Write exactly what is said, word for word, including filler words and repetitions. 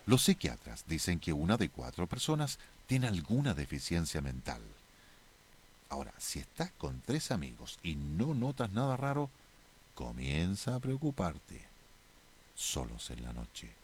Los psiquiatras dicen que una de cuatro personas tiene alguna deficiencia mental. Ahora, si estás con tres amigos y no notas nada raro, comienza a preocuparte. Solos en la noche.